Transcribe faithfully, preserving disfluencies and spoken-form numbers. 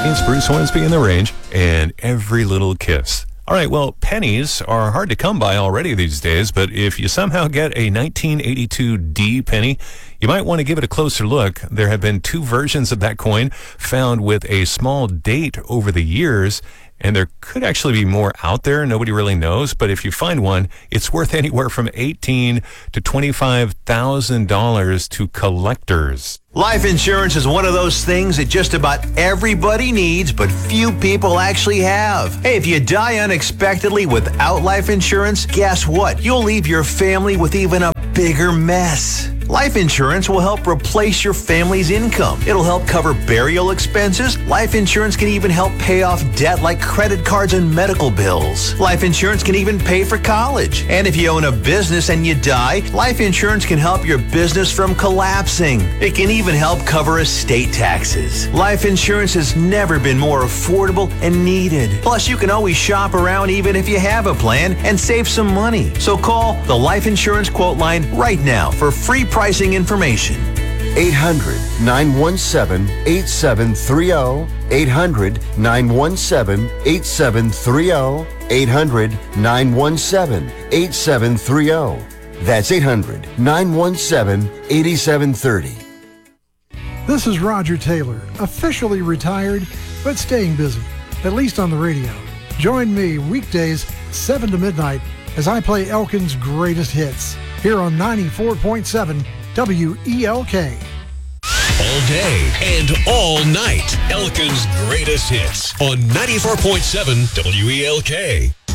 It's Bruce Hornsby in the Range and Every Little Kiss. All right, well, pennies are hard to come by already these days, but if you somehow get a nineteen eighty-two D penny, you might want to give it a closer look. There have been two versions of that coin found with a small date over the years, and there could actually be more out there. Nobody really knows, but if you find one, it's worth anywhere from eighteen thousand dollars to twenty-five thousand dollars to collectors. Life insurance is one of those things that just about everybody needs, but few people actually have. Hey, if you die unexpectedly without life insurance, guess what? You'll leave your family with even a bigger mess. Life insurance will help replace your family's income. It'll help cover burial expenses. Life insurance can even help pay off debt like credit cards and medical bills. Life insurance can even pay for college. And if you own a business and you die, life insurance can help your business from collapsing. It can even help cover estate taxes. Life insurance has never been more affordable and needed. Plus, you can always shop around even if you have a plan and save some money. So call the Life Insurance Quote Line right now for free pricing information. eight hundred, nine one seven, eight seven three zero. eight hundred, nine one seven, eight seven three zero. eight hundred, nine one seven, eight seven three zero. That's eight hundred, nine one seven, eight seven three zero. This is Roger Taylor, officially retired, but staying busy, at least on the radio. Join me weekdays, seven to midnight, as I play Elkin's greatest hits, here on ninety-four point seven W E L K. All day and all night, Elkin's greatest hits on ninety-four point seven W E L K.